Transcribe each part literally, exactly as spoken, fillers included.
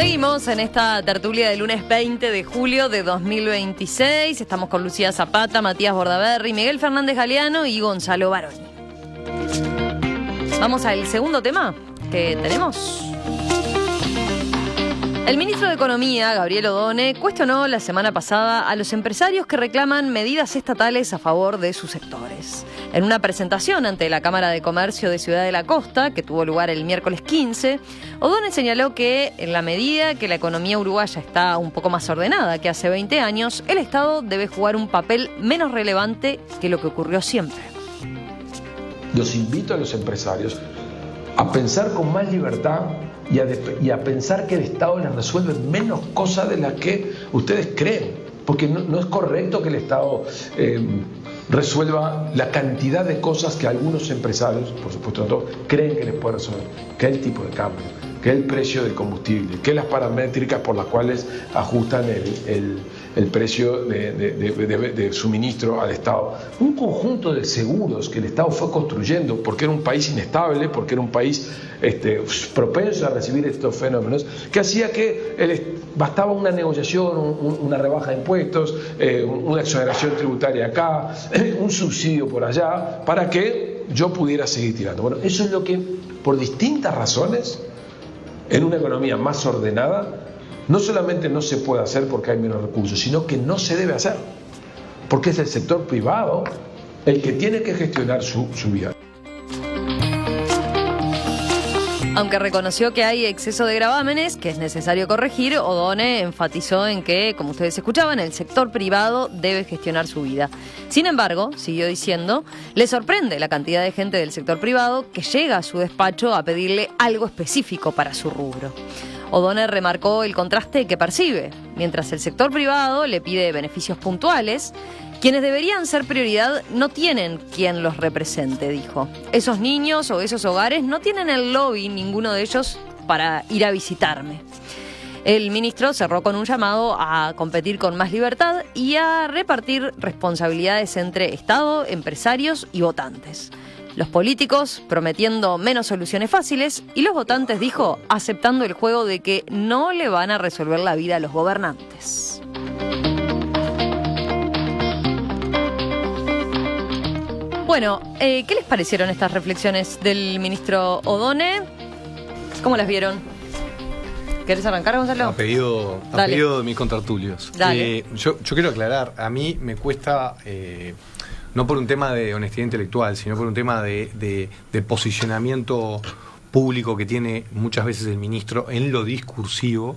Seguimos en esta tertulia del lunes veinte de julio de dos mil veintiséis. Estamos con Lucía Zapata, Matías Bordaberry, Miguel Fernández Galeano y Gonzalo Baroni. Vamos al segundo tema que tenemos. El ministro de Economía, Gabriel Odone, cuestionó la semana pasada a los empresarios que reclaman medidas estatales a favor de sus sectores. En una presentación ante la Cámara de Comercio de Ciudad de la Costa, que tuvo lugar el miércoles quince, Odone señaló que, en la medida que la economía uruguaya está un poco más ordenada que hace veinte años, el Estado debe jugar un papel menos relevante que lo que ocurrió siempre. Los invito a los empresarios a pensar con más libertad y a, de, y a pensar que el Estado les resuelve menos cosas de las que ustedes creen, porque no, no es correcto que el Estado eh, resuelva la cantidad de cosas que algunos empresarios, por supuesto no todos, creen que les puede resolver, que es el tipo de cambio, que es el precio del combustible, que es las paramétricas por las cuales ajustan el, el, el precio de, de, de, de, de suministro al Estado. Un conjunto de seguros que el Estado fue construyendo porque era un país inestable, porque era un país este, propenso a recibir estos fenómenos, que hacía que el, bastaba una negociación, un, una rebaja de impuestos, eh, una exoneración tributaria acá, un subsidio por allá, para que yo pudiera seguir tirando. Bueno, eso es lo que, por distintas razones, en una economía más ordenada, no solamente no se puede hacer porque hay menos recursos, sino que no se debe hacer, porque es el sector privado el que tiene que gestionar su, su vida. Aunque reconoció que hay exceso de gravámenes que es necesario corregir, Odone enfatizó en que, como ustedes escuchaban, el sector privado debe gestionar su vida. Sin embargo, siguió diciendo, le sorprende la cantidad de gente del sector privado que llega a su despacho a pedirle algo específico para su rubro. Odone remarcó el contraste que percibe. Mientras el sector privado le pide beneficios puntuales, quienes deberían ser prioridad no tienen quien los represente, dijo. Esos niños o esos hogares no tienen el lobby, ninguno de ellos, para ir a visitarme. El ministro cerró con un llamado a competir con más libertad y a repartir responsabilidades entre Estado, empresarios y votantes. Los políticos prometiendo menos soluciones fáciles y los votantes, dijo, aceptando el juego de que no le van a resolver la vida a los gobernantes. Bueno, eh, ¿qué les parecieron estas reflexiones del ministro Odone? ¿Cómo las vieron? ¿Querés arrancar, Gonzalo? A pedido, a pedido de mis contertulios. Eh, yo, yo quiero aclarar, a mí me cuesta... Eh, no por un tema de honestidad intelectual, sino por un tema de, de, de posicionamiento público que tiene muchas veces el ministro en lo discursivo.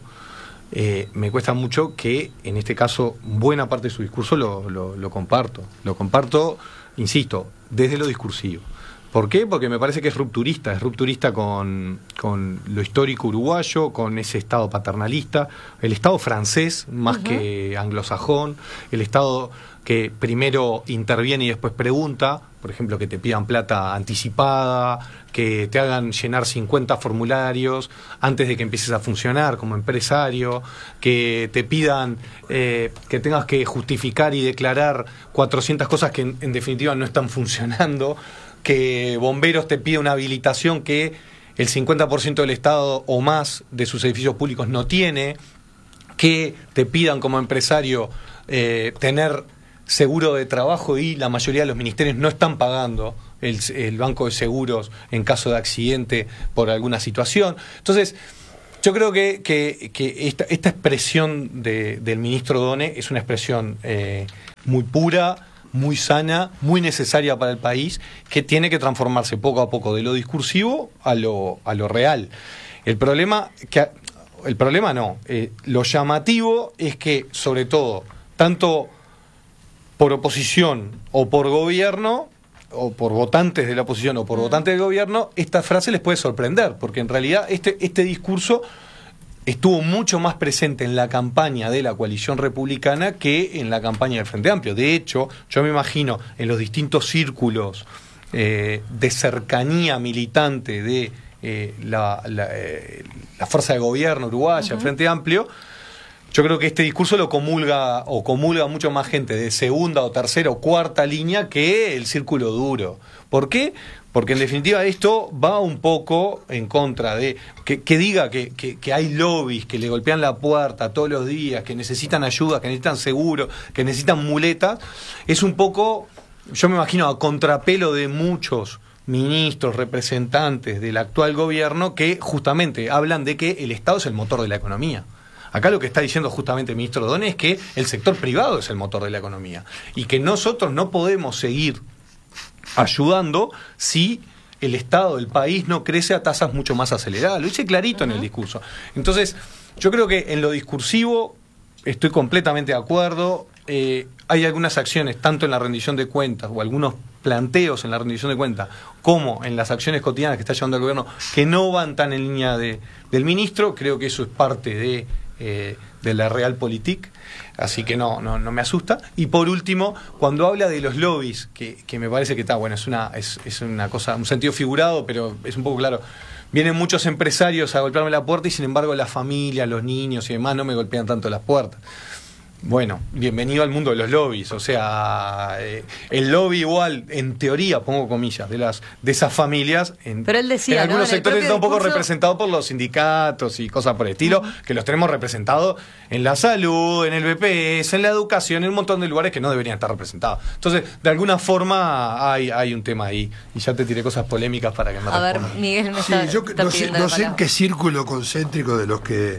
Eh, me cuesta mucho que, en este caso, buena parte de su discurso lo, lo, lo comparto. Lo comparto, insisto, desde lo discursivo. ¿Por qué? Porque me parece que es rupturista, es rupturista con, con lo histórico uruguayo, con ese Estado paternalista, el Estado francés más uh-huh. que anglosajón, el Estado que primero interviene y después pregunta, por ejemplo, que te pidan plata anticipada, que te hagan llenar cincuenta formularios antes de que empieces a funcionar como empresario, que te pidan eh, que tengas que justificar y declarar cuatrocientas cosas que en, en definitiva no están funcionando, que bomberos te pide una habilitación que el cincuenta por ciento del Estado o más de sus edificios públicos no tiene, que te pidan como empresario eh, tener seguro de trabajo y la mayoría de los ministerios no están pagando el, el banco de seguros en caso de accidente por alguna situación. Entonces, yo creo que, que, que esta, esta expresión de, del ministro Odone es una expresión eh, muy pura, muy sana, muy necesaria para el país, que tiene que transformarse poco a poco de lo discursivo a lo, a lo real. El problema, que, el problema no, eh, lo llamativo es que, sobre todo, tanto por oposición o por gobierno, o por votantes de la oposición o por votantes del gobierno, esta frase les puede sorprender, porque en realidad este, este discurso estuvo mucho más presente en la campaña de la coalición republicana que en la campaña del Frente Amplio. De hecho, yo me imagino en los distintos círculos eh, de cercanía militante de eh, la, la, eh, la fuerza de gobierno uruguaya, uh-huh. el Frente Amplio, yo creo que este discurso lo comulga o comulga mucho más gente de segunda o tercera o cuarta línea que el círculo duro. ¿Por qué? porque en definitiva esto va un poco en contra de que, que diga que, que, que hay lobbies que le golpean la puerta todos los días, que necesitan ayuda, que necesitan seguro, que necesitan muletas, es un poco, yo me imagino, a contrapelo de muchos ministros, representantes del actual gobierno que justamente hablan de que el Estado es el motor de la economía. Acá lo que está diciendo justamente el ministro Odone es que el sector privado es el motor de la economía y que nosotros no podemos seguir ayudando si el Estado, el país no crece a tasas mucho más aceleradas. Lo dice clarito uh-huh. en el discurso. Entonces, yo creo que en lo discursivo estoy completamente de acuerdo. Eh, hay algunas acciones, tanto en la rendición de cuentas o algunos planteos en la rendición de cuentas, como en las acciones cotidianas que está llevando el gobierno, que no van tan en línea de, del ministro. Creo que eso es parte de, eh, de la realpolitik, así que no, no, no me asusta. Y por último, cuando habla de los lobbies, que, que me parece que está, bueno, es una, es, es una cosa, un sentido figurado, pero es un poco claro. Vienen muchos empresarios a golpearme la puerta y sin embargo la familia, los niños y demás no me golpean tanto las puertas. Bueno, bienvenido al mundo de los lobbies, o sea, eh, el lobby igual, en teoría, pongo comillas, de las de esas familias, en, Pero él decía, en algunos ¿no? En sectores está un poco discurso... representado por los sindicatos y cosas por el estilo, uh-huh. que los tenemos representados en la salud, en el B P S, en la educación, en un montón de lugares que no deberían estar representados. Entonces, de alguna forma hay, hay un tema ahí, y ya te tiré cosas polémicas para que me A respondas. ver, Miguel me sí, está, yo está no sé, no sé en qué círculo concéntrico de los que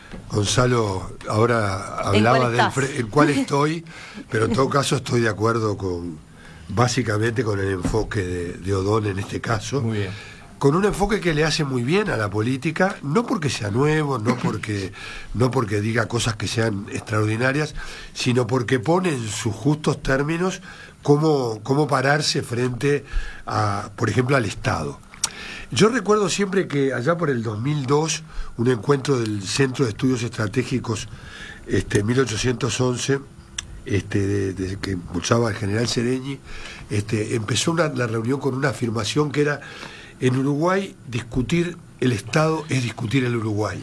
Gonzalo ahora hablaba, del fre- en cuál estoy, pero en todo caso estoy de acuerdo con básicamente con el enfoque de, de Odone en este caso. Muy bien. Con un enfoque que le hace muy bien a la política, no porque sea nuevo, no porque no porque diga cosas que sean extraordinarias, sino porque pone en sus justos términos cómo, cómo pararse frente a, por ejemplo, al Estado. Yo recuerdo siempre que allá por el dos mil dos, un encuentro del Centro de Estudios Estratégicos, este, mil ochocientos once, este, de, de, que impulsaba el general Sereñi, este, empezó una, la reunión con una afirmación que era: en Uruguay discutir el Estado es discutir el Uruguay.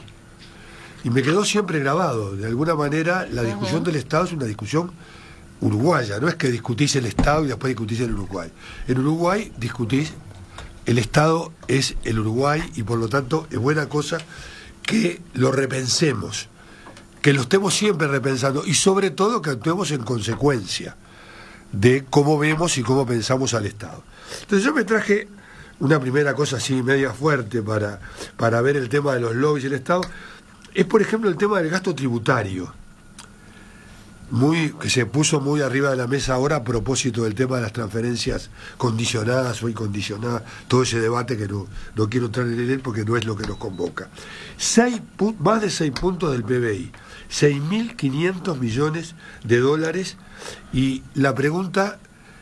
Y me quedó siempre grabado. De alguna manera la discusión uh-huh. del Estado es una discusión uruguaya, no es que discutís el Estado y después discutís el Uruguay. En Uruguay discutís el Estado es el Uruguay y por lo tanto es buena cosa que lo repensemos, que lo estemos siempre repensando y sobre todo que actuemos en consecuencia de cómo vemos y cómo pensamos al Estado. Entonces yo me traje una primera cosa así media fuerte para, para ver el tema de los lobbies y el Estado, es por ejemplo el tema del gasto tributario, muy que se puso muy arriba de la mesa ahora a propósito del tema de las transferencias condicionadas o incondicionadas, todo ese debate que no, no quiero entrar en él porque no es lo que nos convoca. Seis, más de seis puntos del P B I, seis mil quinientos millones de dólares, y la pregunta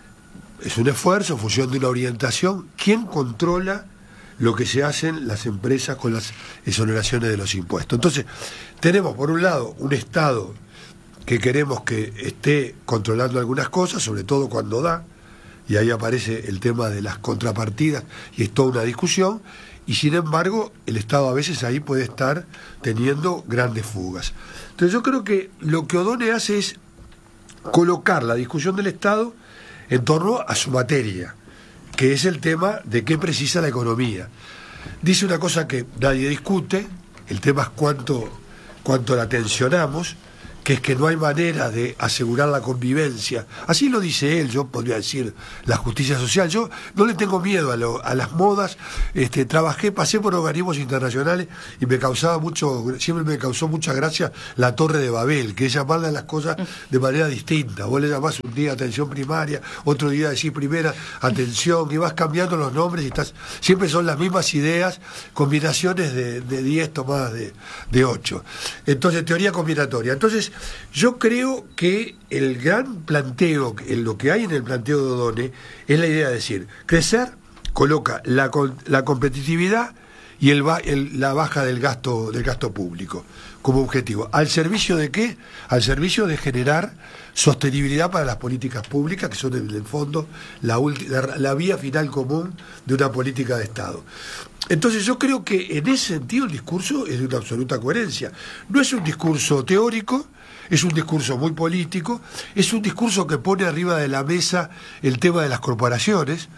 es un esfuerzo en función de una orientación. ¿Quién controla lo que se hacen las empresas con las exoneraciones de los impuestos? Entonces, tenemos por un lado un Estado que queremos que esté controlando algunas cosas, sobre todo cuando da, y ahí aparece el tema de las contrapartidas, y es toda una discusión, y sin embargo el Estado a veces ahí puede estar teniendo grandes fugas. Entonces yo creo que lo que Odone hace es colocar la discusión del Estado en torno a su materia, que es el tema de qué precisa la economía. Dice una cosa que nadie discute, el tema es cuánto, cuánto la tensionamos, que es que no hay manera de asegurar la convivencia. Así lo dice él, yo podría decir la justicia social. Yo no le tengo miedo a, lo, a las modas. Este, trabajé, pasé por organismos internacionales y me causaba mucho, siempre me causó mucha gracia la Torre de Babel, que es llamarle a las cosas de manera distinta. Vos le llamás un día atención primaria, otro día decís primera atención, y vas cambiando los nombres y estás, siempre son las mismas ideas, combinaciones de, de diez tomadas de, de ocho. Entonces, teoría combinatoria. Entonces, yo creo que el gran planteo, lo que hay en el planteo de Odone, es la idea de decir, crecer coloca la, la competitividad y el, el, la baja del gasto, del gasto público como objetivo. ¿Al servicio de qué? Al servicio de generar sostenibilidad para las políticas públicas, que son en el fondo la, la, la vía final común de una política de Estado. Entonces yo creo que en ese sentido el discurso es de una absoluta coherencia. No es un discurso teórico, es un discurso muy político, es un discurso que pone arriba de la mesa el tema de las corporaciones,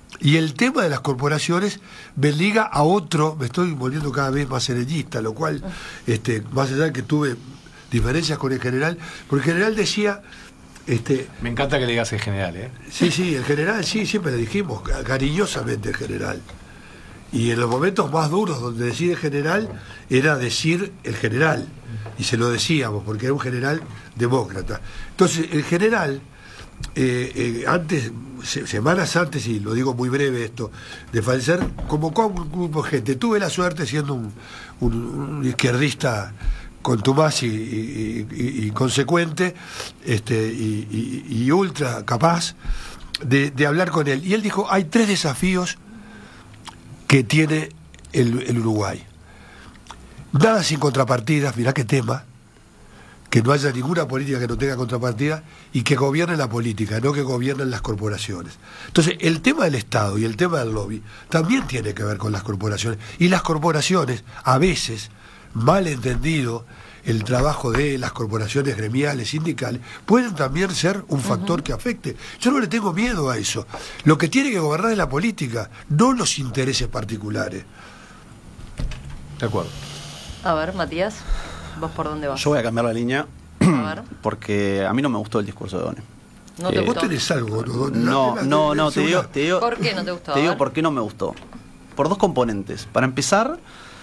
y el tema de las corporaciones me liga a otro, me estoy volviendo cada vez más serenista, lo cual, este, más allá de que tuve diferencias con el general, porque el general decía... Este, me encanta que le digas el general, ¿eh? Sí, sí, el general, sí, siempre le dijimos, cariñosamente el general. Y en los momentos más duros donde decide general, era decir el general. Y se lo decíamos, porque era un general demócrata. Entonces, el general, eh, eh, antes, se, semanas antes, y lo digo muy breve esto, de fallecer, convocó a un grupo de gente. Tuve la suerte, siendo un, un, un izquierdista contumaz y, y, y, y consecuente, este, y, y, y ultra capaz, de, de hablar con él. Y él dijo, hay tres desafíos que tiene el, el Uruguay. Nada sin contrapartidas, mirá qué tema, que no haya ninguna política que no tenga contrapartida y que gobierne la política, no que gobiernen las corporaciones. Entonces, el tema del Estado y el tema del lobby también tiene que ver con las corporaciones. Y las corporaciones, a veces, mal entendido el trabajo de las corporaciones gremiales, sindicales, pueden también ser un factor uh-huh. que afecte. Yo no le tengo miedo a eso. Lo que tiene que gobernar es la política, no los intereses particulares. De acuerdo. A ver, Matías, ¿vos por dónde vas? Yo voy a cambiar la línea a ver. Porque a mí no me gustó el discurso de Done. ¿No te eh, gustó? ¿Vos tenés algo? No, no, no, no, no te, digo, te digo... ¿Por qué no te gustó? Te digo por qué no me gustó. Por dos componentes. Para empezar,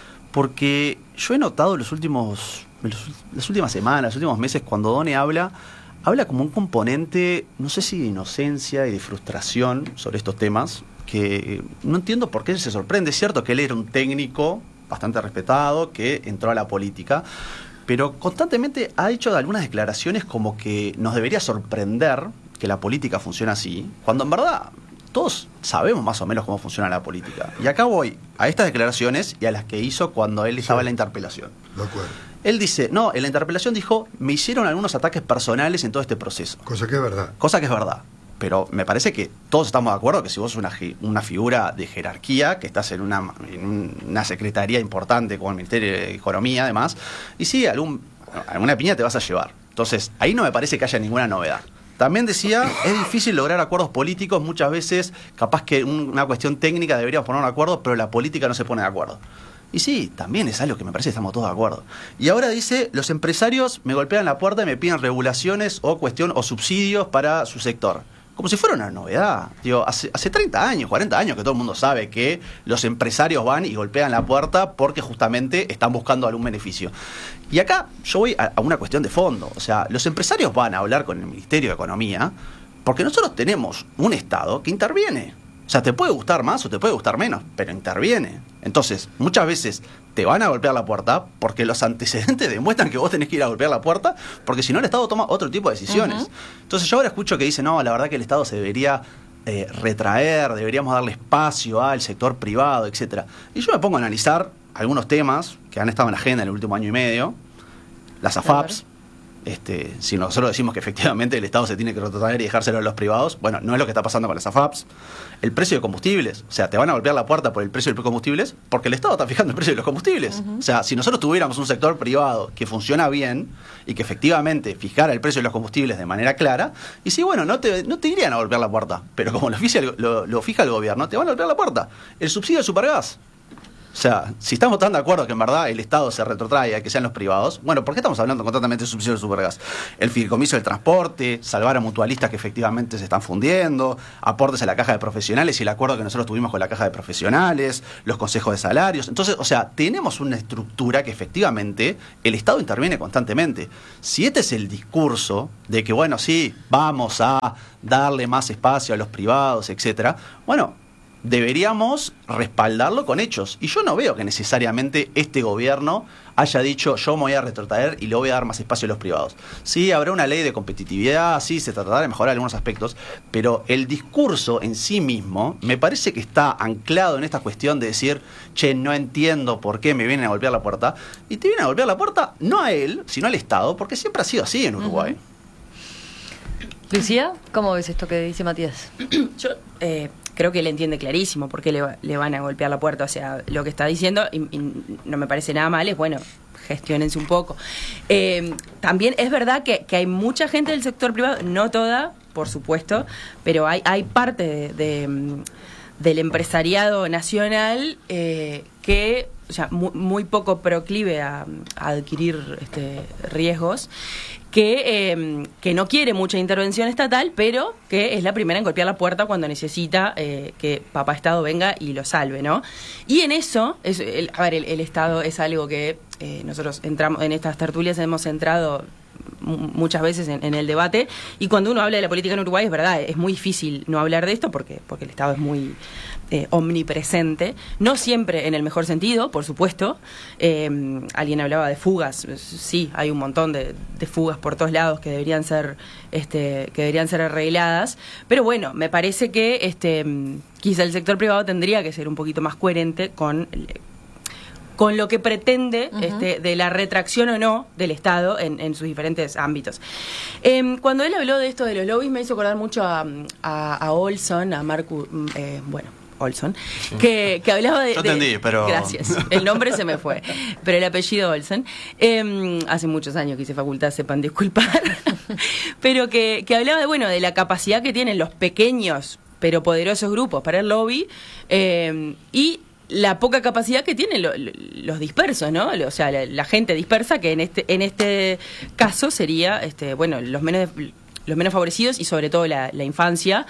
porque yo he notado los últimos... las últimas semanas, los últimos meses, cuando Done habla, habla como un componente, no sé si de inocencia y de frustración sobre estos temas, que no entiendo por qué él se sorprende. Es cierto que él era un técnico bastante respetado, que entró a la política, pero constantemente ha hecho algunas declaraciones como que nos debería sorprender que la política funciona así, cuando en verdad todos sabemos más o menos cómo funciona la política. Y acá voy a estas declaraciones y a las que hizo cuando él estaba sí. en la interpelación. De acuerdo. Él dice, no, en la interpelación dijo, me hicieron algunos ataques personales en todo este proceso. Cosa que es verdad. Cosa que es verdad. Pero me parece que todos estamos de acuerdo que si vos sos una, una figura de jerarquía, que estás en una, en una secretaría importante como el Ministerio de Economía, además, y sí, algún, alguna piña te vas a llevar. Entonces, ahí no me parece que haya ninguna novedad. También decía, es difícil lograr acuerdos políticos, muchas veces, capaz que un, una cuestión técnica deberíamos poner un acuerdo, pero la política no se pone de acuerdo. Y sí, también es algo que me parece que estamos todos de acuerdo. Y ahora dice, los empresarios me golpean la puerta y me piden regulaciones o cuestión o subsidios para su sector. Como si fuera una novedad. Digo, hace, hace treinta años, cuarenta años que todo el mundo sabe que los empresarios van y golpean la puerta porque justamente están buscando algún beneficio. Y acá yo voy a, a una cuestión de fondo. O sea, los empresarios van a hablar con el Ministerio de Economía porque nosotros tenemos un Estado que interviene. O sea, te puede gustar más o te puede gustar menos, pero interviene. Entonces, muchas veces te van a golpear la puerta porque los antecedentes demuestran que vos tenés que ir a golpear la puerta, porque si no el Estado toma otro tipo de decisiones. Uh-huh. Entonces yo ahora escucho que dice, no, la verdad que el Estado se debería eh, retraer, deberíamos darle espacio al sector privado, etcétera. Y yo me pongo a analizar algunos temas que han estado en la agenda en el último año y medio, las A F A Ps. Este, si nosotros decimos que efectivamente el Estado se tiene que retratar y dejárselo a los privados, bueno, no es lo que está pasando con las A F A Ps. El precio de combustibles, o sea, te van a golpear la puerta por el precio de los combustibles porque el Estado está fijando el precio de los combustibles. Uh-huh. O sea, si nosotros tuviéramos un sector privado que funciona bien y que efectivamente fijara el precio de los combustibles de manera clara, y sí, bueno, no te, no te irían a golpear la puerta, pero como lo, fija el, lo, lo fija el gobierno, te van a golpear la puerta. El subsidio del supergas. O sea, si estamos tan de acuerdo que en verdad el Estado se retrotrae a que sean los privados, bueno, ¿por qué estamos hablando constantemente de subsidio del supergas? El fideicomiso del transporte, salvar a mutualistas que efectivamente se están fundiendo, aportes a la caja de profesionales y el acuerdo que nosotros tuvimos con la caja de profesionales, los consejos de salarios. Entonces, o sea, tenemos una estructura que efectivamente el Estado interviene constantemente. Si este es el discurso de que, bueno, sí, vamos a darle más espacio a los privados, etcétera, bueno, deberíamos respaldarlo con hechos. Y yo no veo que necesariamente este gobierno haya dicho, yo me voy a retrotraer y le voy a dar más espacio a los privados. Sí, habrá una ley de competitividad, sí, se tratará de mejorar algunos aspectos, pero el discurso en sí mismo me parece que está anclado en esta cuestión de decir, che, no entiendo por qué me vienen a golpear la puerta. Y te vienen a golpear la puerta no a él, sino al Estado, porque siempre ha sido así en Uruguay. Uh-huh. Lucía, ¿cómo ves esto que dice Matías? Yo eh, creo que él entiende clarísimo por qué le, le van a golpear la puerta. O sea, lo que está diciendo, y, y no me parece nada mal, es bueno, gestiónense un poco. Eh, también es verdad que, que hay mucha gente del sector privado, no toda, por supuesto, pero hay, hay parte de, de, del empresariado nacional eh, que, o sea, muy, muy poco proclive a, a adquirir este, riesgos, que, eh, que no quiere mucha intervención estatal, pero que es la primera en golpear la puerta cuando necesita eh, que papá Estado venga y lo salve, ¿no? Y en eso, es, el, a ver, el, el Estado es algo que eh, nosotros entramos en estas tertulias, hemos entrado muchas veces en, en el debate, y cuando uno habla de la política en Uruguay, es verdad, es muy difícil no hablar de esto porque, porque el Estado es muy eh, omnipresente, no siempre en el mejor sentido, por supuesto. Eh, alguien hablaba de fugas, sí, hay un montón de, de fugas por todos lados que deberían ser este, que deberían ser arregladas, pero bueno, me parece que este, quizá el sector privado tendría que ser un poquito más coherente con con lo que pretende uh-huh. este, de la retracción o no del Estado en, en sus diferentes ámbitos. Eh, cuando él habló de esto de los lobbies, me hizo acordar mucho a, a, a Olson, a Marco, eh, bueno, Olson, sí. que, que hablaba de... Yo entendí, de, pero... Gracias, el nombre se me fue, pero el apellido Olson. Eh, hace muchos años que hice facultad, sepan disculpar, pero que, que hablaba de, bueno, de la capacidad que tienen los pequeños pero poderosos grupos para el lobby eh, y la poca capacidad que tienen lo, lo, los dispersos, ¿no? O sea, la, la gente dispersa, que en este en este caso sería, este, bueno, los menos los menos favorecidos y sobre todo la, la infancia,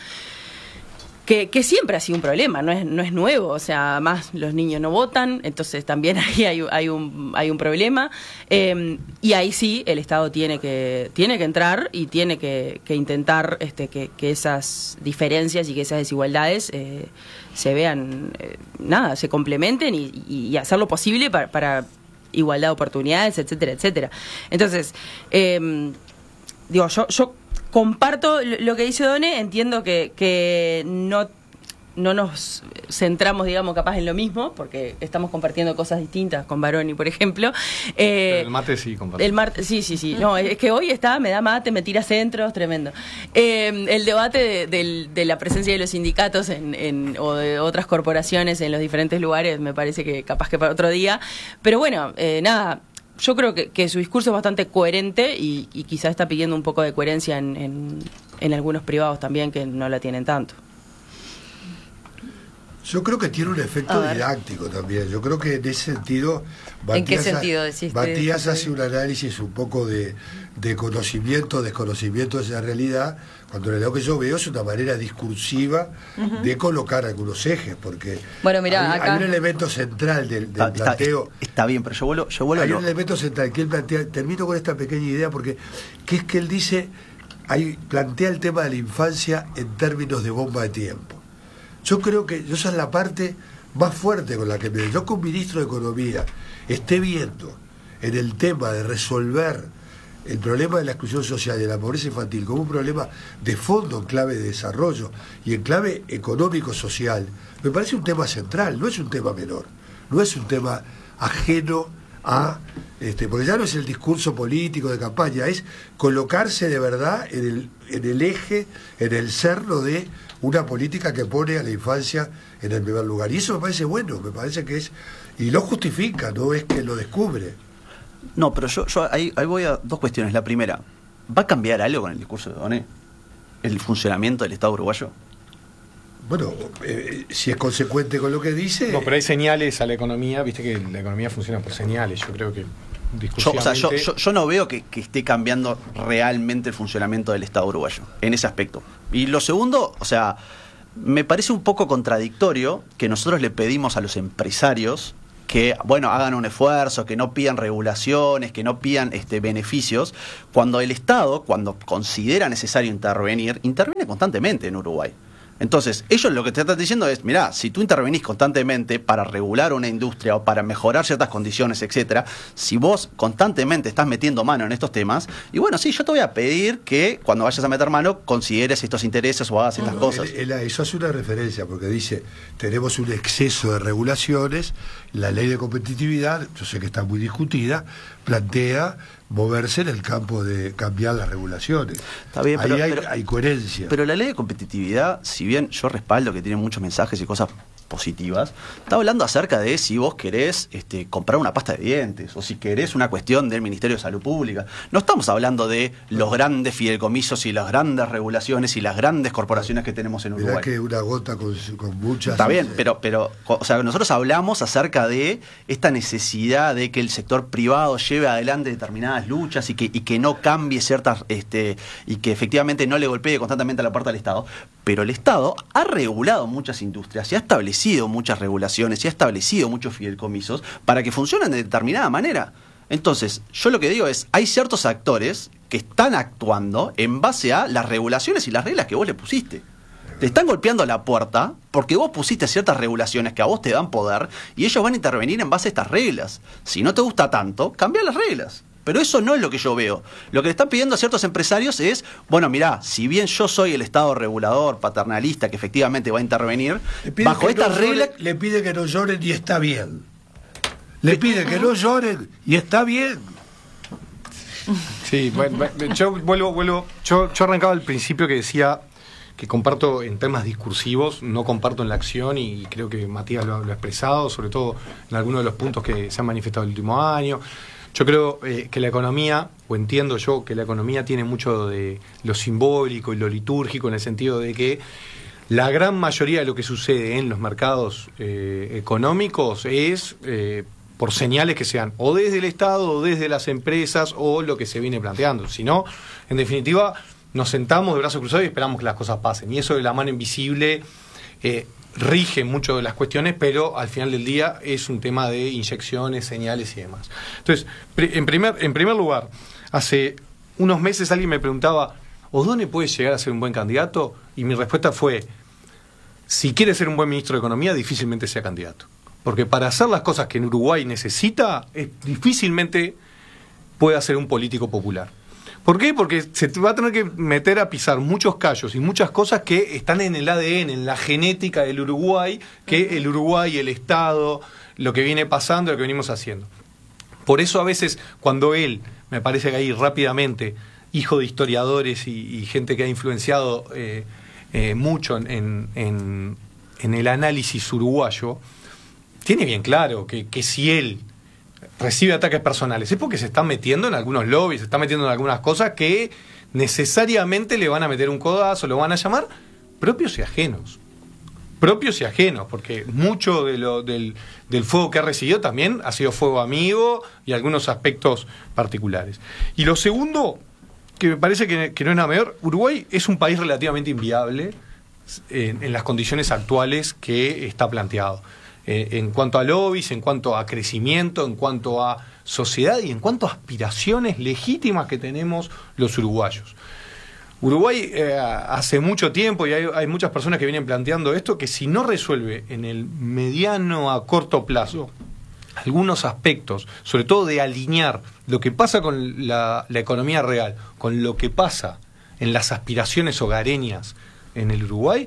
que, que siempre ha sido un problema, no es no es nuevo, o sea, más los niños no votan, entonces también ahí hay, hay un hay un problema, eh, y ahí sí el Estado tiene que tiene que entrar y tiene que, que intentar este que, que esas diferencias y que esas desigualdades eh, se vean, eh, nada, se complementen y, y, y hacer lo posible para, para igualdad de oportunidades, etcétera, etcétera. Entonces, eh, digo, yo, yo comparto lo que dice Done, entiendo que, que no, no nos centramos, digamos, capaz en lo mismo, porque estamos compartiendo cosas distintas con Baroni, por ejemplo. Eh, el mate sí, compartimos. El mate, sí, sí, sí. No, es que hoy está, me da mate, me tira centros, tremendo. Eh, el debate de, de, de la presencia de los sindicatos en, en, o de otras corporaciones en los diferentes lugares, me parece que capaz que para otro día. Pero bueno, eh, nada, yo creo que, que su discurso es bastante coherente y, y quizá está pidiendo un poco de coherencia en, en, en algunos privados también que no la tienen tanto. Yo creo que tiene un efecto didáctico también. Yo creo que en ese sentido Matías, ¿en qué sentido decís? Matías hace un análisis un poco de, de conocimiento, desconocimiento de esa realidad, cuando en lo que yo veo es una manera discursiva uh-huh. de colocar algunos ejes, porque bueno, mirá, hay, acá... hay un elemento central del, del está, planteo. Está, está bien, pero yo vuelvo, yo vuelvo hay a un elemento central que él plantea, termino con esta pequeña idea, porque que es que él dice, hay, plantea el tema de la infancia en términos de bomba de tiempo. Yo creo que esa es la parte más fuerte con la que me... Yo, como ministro de Economía, esté viendo en el tema de resolver el problema de la exclusión social y de la pobreza infantil como un problema de fondo en clave de desarrollo y en clave económico-social, me parece un tema central, no es un tema menor, no es un tema ajeno a... Este, porque ya no es el discurso político de campaña, es colocarse de verdad en el, en el eje, en el cerno de una política que pone a la infancia en el primer lugar. Y eso me parece bueno, me parece que es... Y lo justifica, no es que lo descubre. No, pero yo, yo ahí, ahí voy a dos cuestiones. La primera, ¿va a cambiar algo con el discurso de Done? ¿El funcionamiento del Estado uruguayo? Bueno, eh, si es consecuente con lo que dice... No, pero hay señales a la economía, viste que la economía funciona por señales, yo creo que... Yo, o sea, yo, yo, yo no veo que, que esté cambiando realmente el funcionamiento del Estado uruguayo en ese aspecto. Y lo segundo, o sea, me parece un poco contradictorio que nosotros le pedimos a los empresarios que, bueno, hagan un esfuerzo, que no pidan regulaciones, que no pidan este, beneficios, cuando el Estado, cuando considera necesario intervenir, interviene constantemente en Uruguay. Entonces, ellos lo que te están diciendo es, mirá, si tú intervenís constantemente para regular una industria o para mejorar ciertas condiciones, etcétera, si vos constantemente estás metiendo mano en estos temas, y bueno, sí, yo te voy a pedir que cuando vayas a meter mano consideres estos intereses o hagas estas no, cosas. Él, él, eso hace una referencia, porque dice, tenemos un exceso de regulaciones, la ley de competitividad, yo sé que está muy discutida, plantea moverse en el campo de cambiar las regulaciones. Está bien, ahí pero, hay, pero, hay coherencia. Pero la ley de competitividad, si bien yo respaldo que tiene muchos mensajes y cosas positivas, está hablando acerca de si vos querés este, comprar una pasta de dientes o si querés una cuestión del Ministerio de Salud Pública. No estamos hablando de los grandes fideicomisos y las grandes regulaciones y las grandes corporaciones que tenemos en Uruguay. Mirá que una gota con, con muchas... Está bien, pero, pero o sea, nosotros hablamos acerca de esta necesidad de que el sector privado lleve adelante determinadas luchas y que, y que no cambie ciertas... este y que efectivamente no le golpee constantemente a la puerta del Estado. Pero el Estado ha regulado muchas industrias y ha establecido muchas regulaciones y ha establecido muchos fideicomisos para que funcionen de determinada manera. Entonces, yo lo que digo es, hay ciertos actores que están actuando en base a las regulaciones y las reglas que vos le pusiste. Te están golpeando la puerta porque vos pusiste ciertas regulaciones que a vos te dan poder y ellos van a intervenir en base a estas reglas. Si no te gusta tanto, cambia las reglas. Pero eso no es lo que yo veo. Lo que le están pidiendo a ciertos empresarios es, bueno, mirá, si bien yo soy el Estado regulador, paternalista, que efectivamente va a intervenir, bajo esta no regla... Lloren, le pide que no lloren y está bien. Le pide que no lloren y está bien. Sí, bueno, yo vuelvo, vuelvo, yo, yo arrancaba al principio que decía que comparto en temas discursivos, no comparto en la acción, y creo que Matías lo, lo ha expresado, sobre todo en algunos de los puntos que se han manifestado el último año. Yo creo eh, que la economía, o entiendo yo que la economía tiene mucho de lo simbólico y lo litúrgico, en el sentido de que la gran mayoría de lo que sucede en los mercados eh, económicos es eh, por señales que sean o desde el Estado o desde las empresas o lo que se viene planteando. Si no, en definitiva, nos sentamos de brazos cruzados y esperamos que las cosas pasen. Y eso de la mano invisible... Eh, rige mucho de las cuestiones, pero al final del día es un tema de inyecciones, señales y demás. Entonces, en primer, en primer lugar, hace unos meses alguien me preguntaba, ¿O'Donnell puede llegar a ser un buen candidato? Y mi respuesta fue, si quiere ser un buen ministro de Economía, difícilmente sea candidato. Porque para hacer las cosas que en Uruguay necesita, es, difícilmente puede ser un político popular. ¿Por qué? Porque se va a tener que meter a pisar muchos callos y muchas cosas que están en el A D N, en la genética del Uruguay, que el Uruguay, el Estado, lo que viene pasando, lo que venimos haciendo. Por eso a veces cuando él, me parece que ahí rápidamente, hijo de historiadores y, y gente que ha influenciado eh, eh, mucho en, en, en el análisis uruguayo, tiene bien claro que, que si él recibe ataques personales es porque se está metiendo en algunos lobbies, se está metiendo en algunas cosas que necesariamente le van a meter un codazo, lo van a llamar propios y ajenos. Propios y ajenos, porque mucho de lo, del, del fuego que ha recibido también ha sido fuego amigo y algunos aspectos particulares. Y lo segundo, que me parece que, que no es nada menor, Uruguay es un país relativamente inviable en, en las condiciones actuales que está planteado. Eh, en cuanto a lobbies, en cuanto a crecimiento, en cuanto a sociedad y en cuanto a aspiraciones legítimas que tenemos los uruguayos. Uruguay eh, hace mucho tiempo, y hay, hay muchas personas que vienen planteando esto, que si no resuelve en el mediano a corto plazo algunos aspectos, sobre todo de alinear lo que pasa con la, la economía real, con lo que pasa en las aspiraciones hogareñas en el Uruguay,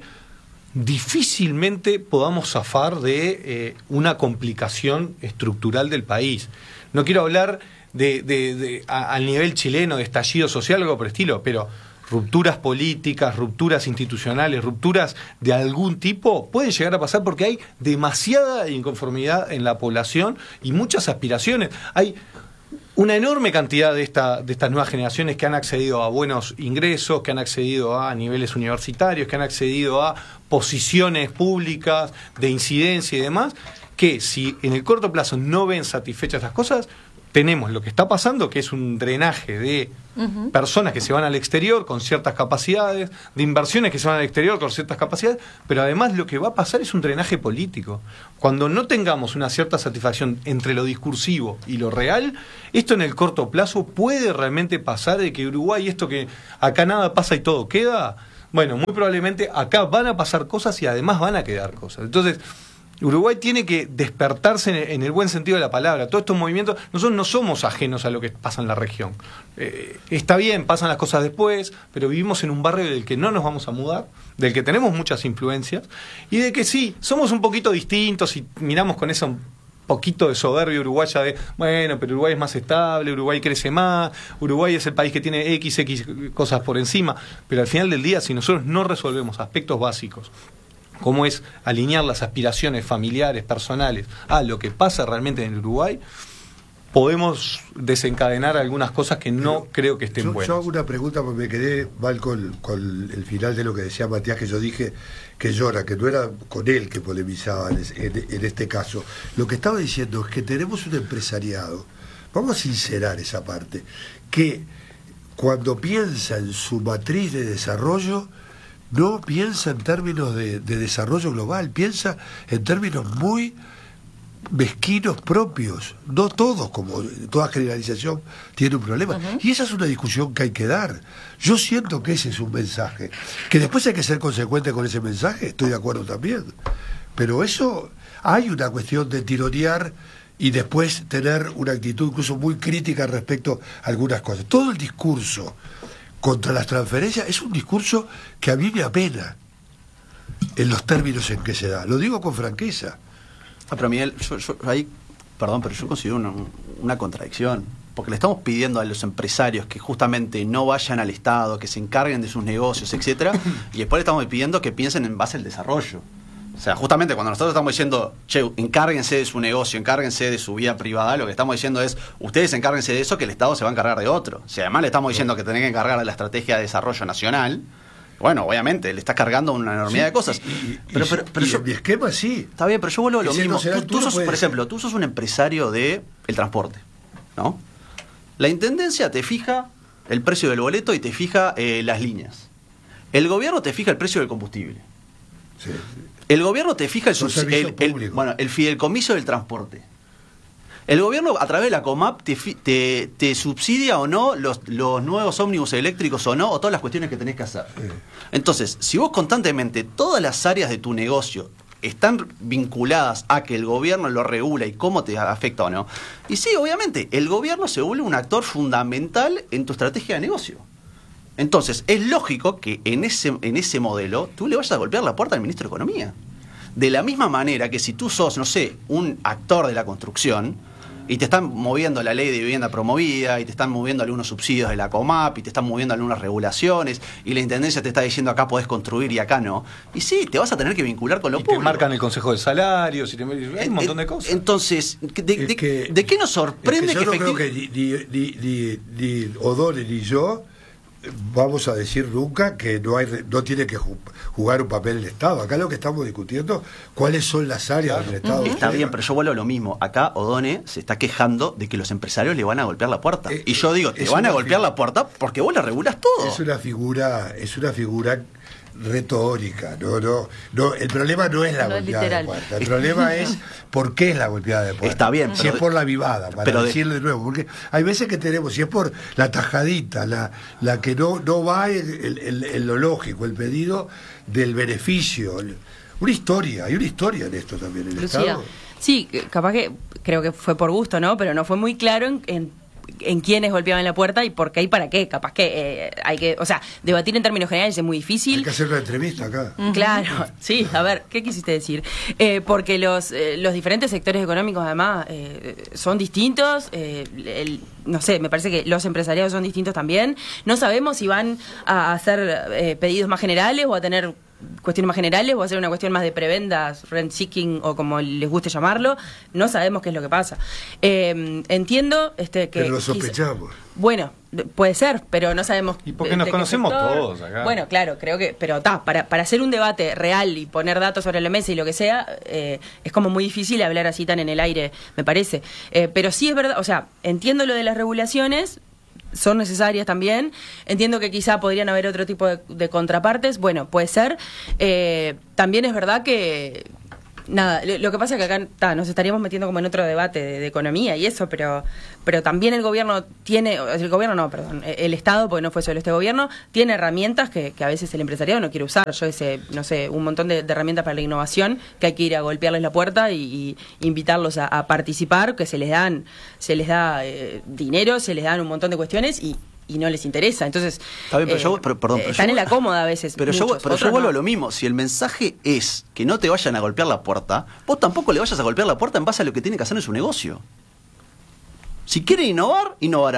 difícilmente podamos zafar de eh, una complicación estructural del país. No quiero hablar de, de, de a, al nivel chileno de estallido social o algo por el estilo, pero rupturas políticas, rupturas institucionales, rupturas de algún tipo pueden llegar a pasar porque hay demasiada inconformidad en la población y muchas aspiraciones. Hay una enorme cantidad de, esta, de estas nuevas generaciones que han accedido a buenos ingresos, que han accedido a niveles universitarios, que han accedido a posiciones públicas de incidencia y demás, que si en el corto plazo no ven satisfechas estas cosas, tenemos lo que está pasando, que es un drenaje de uh-huh. personas que se van al exterior con ciertas capacidades, de inversiones que se van al exterior con ciertas capacidades, pero además lo que va a pasar es un drenaje político. Cuando no tengamos una cierta satisfacción entre lo discursivo y lo real, esto en el corto plazo puede realmente pasar de que Uruguay, esto que acá nada pasa y todo queda, bueno, muy probablemente acá van a pasar cosas y además van a quedar cosas. Entonces, Uruguay tiene que despertarse en el, en el buen sentido de la palabra. Todos estos movimientos, nosotros no somos ajenos a lo que pasa en la región. Eh, está bien, pasan las cosas después, pero vivimos en un barrio del que no nos vamos a mudar, del que tenemos muchas influencias, y de que sí, somos un poquito distintos y miramos con ese un poquito de soberbia uruguaya de, bueno, pero Uruguay es más estable, Uruguay crece más, Uruguay es el país que tiene X, X cosas por encima, pero al final del día, si nosotros no resolvemos aspectos básicos cómo es alinear las aspiraciones familiares, personales, a lo que pasa realmente en el Uruguay, podemos desencadenar algunas cosas que no Pero creo que estén yo, buenas. Yo hago una pregunta porque me quedé mal con, con el final de lo que decía Matías, que yo dije que llora, que no era con él que polemizaba en, en, en este caso. Lo que estaba diciendo es que tenemos un empresariado, vamos a sincerar esa parte, que cuando piensa en su matriz de desarrollo, no piensa en términos de, de desarrollo global, piensa en términos muy mezquinos propios. No todos, como toda generalización, tiene un problema. Uh-huh. Y esa es una discusión que hay que dar. Yo siento que ese es un mensaje. Que después hay que ser consecuente con ese mensaje, estoy de acuerdo también. Pero eso, hay una cuestión de tironear y después tener una actitud incluso muy crítica respecto a algunas cosas. Todo el discurso contra las transferencias es un discurso que a mí me apena en los términos en que se da. Lo digo con franqueza. Ah, pero Miguel, yo, yo ahí, perdón, pero yo considero una, una contradicción. Porque le estamos pidiendo a los empresarios que justamente no vayan al Estado, que se encarguen de sus negocios, etcétera, y después le estamos pidiendo que piensen en base al desarrollo. O sea, justamente cuando nosotros estamos diciendo, che, encárguense de su negocio, encárguense de su vida privada, lo que estamos diciendo es, ustedes encárguense de eso, que el Estado se va a encargar de otro. Si además le estamos diciendo que tienen que encargar de la estrategia de desarrollo nacional, bueno, obviamente, le está cargando una enormidad sí, de cosas. Y, y, pero, y, pero, pero y yo, en mi esquema sí. Está bien, pero yo vuelvo a lo Ese mismo. no será, tú, tú tú no sos, puedes... por ejemplo, tú sos un empresario de el transporte, ¿no? La intendencia te fija el precio del boleto y te fija eh, las líneas. El gobierno te fija el precio del combustible. Sí. El gobierno te fija el, subs- el, el, bueno, el fideicomiso del transporte. El gobierno, a través de la COMAP, te, te, te subsidia o no los, los nuevos ómnibus eléctricos o no, o todas las cuestiones que tenés que hacer. Sí. Entonces, si vos constantemente, todas las áreas de tu negocio están vinculadas a que el gobierno lo regula y cómo te afecta o no, y sí, obviamente, el gobierno se vuelve un actor fundamental en tu estrategia de negocio. Entonces, es lógico que en ese, en ese modelo tú le vayas a golpear la puerta al ministro de Economía. De la misma manera que si tú sos, no sé, un actor de la construcción y te están moviendo la ley de vivienda promovida y te están moviendo algunos subsidios de la COMAP y te están moviendo algunas regulaciones y la intendencia te está diciendo acá podés construir y acá no, y sí, te vas a tener que vincular con lo y público. Te marcan el Consejo de Salarios, y te... hay un montón de cosas. Entonces, ¿de, de, que, ¿de qué nos sorprende es que yo que no creo que ni, ni, ni, ni O'Donnell ni yo vamos a decir nunca que no hay no tiene que jugar un papel el Estado. Acá lo que estamos discutiendo, cuáles son las áreas del Estado. Está bien, pero yo vuelvo a lo mismo. Acá O'Donnell se está quejando de que los empresarios le van a golpear la puerta. Eh, y yo digo, te van a golpear la puerta porque vos le regulás todo. Es una figura, es una figura retórica, no, no, no, el problema no es la no golpeada es de puerta, el problema es por qué es la golpeada de puerta. Está bien, si pero es por la vivada, para pero decirlo de, de nuevo, porque hay veces que tenemos, si es por la tajadita, la, la que no, no va en, en, en lo lógico, el pedido del beneficio, una historia, hay una historia en esto también, en el Lucía, Estado. Sí, capaz que creo que fue por gusto, ¿no? Pero no fue muy claro en, en en quiénes golpeaban la puerta y por qué y para qué. Capaz que eh, hay que, o sea, debatir en términos generales es muy difícil. Hay que hacer una entrevista acá. Claro, sí, a ver, ¿qué quisiste decir? Eh, porque los, eh, los diferentes sectores económicos además eh, son distintos, eh, el, no sé, me parece que los empresariados son distintos también. No sabemos si van a hacer eh, pedidos más generales o a tener cuestiones más generales o hacer una cuestión más de prebendas, rent seeking o como les guste llamarlo. No sabemos qué es lo que pasa. Eh, entiendo este, que... Pero lo sospechamos. Quizá, bueno, puede ser, pero no sabemos... Y porque de, nos de conocemos todos acá. Bueno, claro, creo que... Pero ta, para, para hacer un debate real y poner datos sobre la mesa y lo que sea, eh, es como muy difícil hablar así tan en el aire, me parece. Eh, pero sí es verdad, o sea, entiendo lo de las regulaciones, son necesarias también. Entiendo que quizá podrían haber otro tipo de, de contrapartes. Bueno, puede ser. Eh, también es verdad que... Nada, lo que pasa es que acá ta, nos estaríamos metiendo como en otro debate de, de economía y eso, pero pero también el gobierno tiene, el gobierno no, perdón, el Estado, porque no fue solo este gobierno, tiene herramientas que, que a veces el empresariado no quiere usar. Yo ese, no sé, un montón de, de herramientas para la innovación que hay que ir a golpearles la puerta y, y invitarlos a, a participar, que se les dan, se les da eh, dinero, se les dan un montón de cuestiones y y no les interesa. Entonces, está bien, pero eh, yo, pero, perdón, pero están yo, en la cómoda a veces. Pero muchos, yo, pero yo vuelvo no. a lo mismo. Si el mensaje es que no te vayan a golpear la puerta, vos tampoco le vayas a golpear la puerta en base a lo que tiene que hacer en su negocio. Si quieren innovar, innovarán.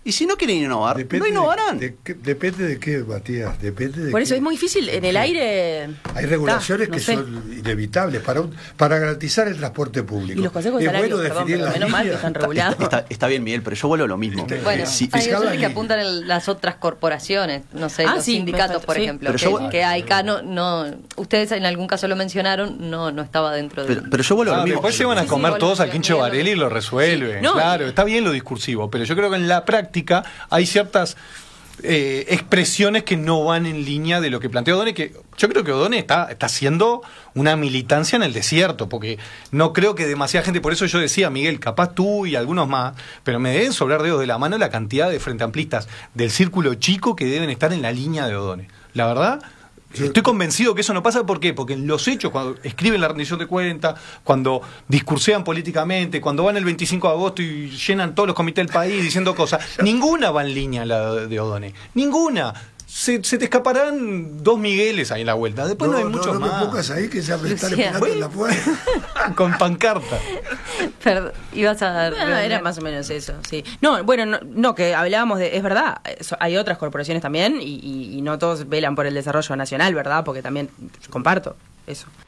Y si no quieren innovar, Depende no innovarán. De, de, depende de qué, Matías. Depende de Por eso qué. es muy difícil. En el aire. Hay regulaciones Ta, no que sé. son inevitables para un, para garantizar el transporte público. Y los consejos es salarios, bueno perdón, definir pero las menos mal que líneas. están Está, regulados. está- está bien, Miguel, pero yo vuelvo a lo mismo. Este, Bueno, Si- hay fijar otros la que línea. apuntan en las otras corporaciones, no sé, Ah, los sí, me sindicatos, falta- por sí. ejemplo, Pero que, yo- que AICA no, no, ustedes en algún caso lo mencionaron, no, no estaba dentro de... pero, pero yo vuelvo a Ah, lo mismo. después se van a Sí, sí, comer igual todos lo al quincho decía, Varela y lo resuelven. Sí. No, claro, y- está bien lo discursivo, pero yo creo que en la práctica hay ciertas eh, expresiones que no van en línea de lo que plantea O'Donnell, que yo creo que O'Donnell está, está haciendo una militancia en el desierto, porque no creo que demasiada gente, por eso yo decía, Miguel, capaz tú y algunos más, pero me deben sobrar dedos de la mano la cantidad de frente amplistas del círculo chico que deben estar en la línea de O'Donnell. La verdad... Estoy convencido que eso no pasa. ¿Por qué? Porque en los hechos, cuando escriben la rendición de cuentas, cuando discursean políticamente, cuando van el veinticinco de agosto y llenan todos los comités del país diciendo cosas, ninguna va en línea la de O'Donnell. Ninguna. Se, se te escaparán dos Migueles ahí en la vuelta. Después no, hay muchos no más. me pongas ahí que ya me están Luciano. esperando en la puerta. Con pancarta. Perdón, ibas a... Ah, era más o menos eso, sí. No, bueno, no, no, que hablábamos de... Es verdad, eso- hay otras corporaciones también y, y- y no todos velan por el desarrollo nacional, ¿verdad? Porque también yo comparto eso.